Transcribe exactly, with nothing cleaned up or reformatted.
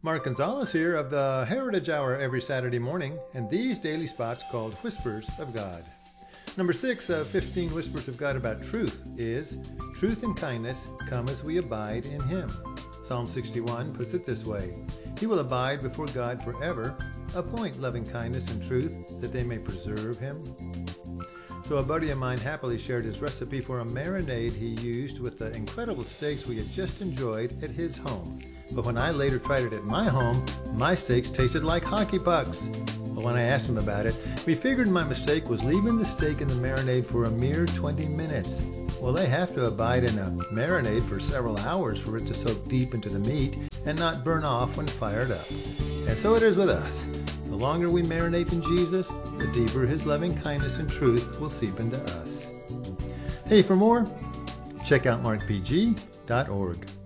Mark Gonzalez here of the Heritage Hour every Saturday morning, and these daily spots called Whispers of God. Number six of fifteen Whispers of God about truth is, truth and kindness come as we abide in Him. Psalm sixty-one puts it this way, He will abide before God forever, appoint loving kindness and truth that they may preserve Him. So a buddy of mine happily shared his recipe for a marinade he used with the incredible steaks we had just enjoyed at his home. But when I later tried it at my home, my steaks tasted like hockey pucks. But when I asked him about it, we figured my mistake was leaving the steak in the marinade for a mere twenty minutes. Well, they have to abide in a marinade for several hours for it to soak deep into the meat and not burn off when fired up. And so it is with us. The longer we marinate in Jesus, the deeper His loving kindness and truth will seep into us. Hey, for more, check out mark p g dot org.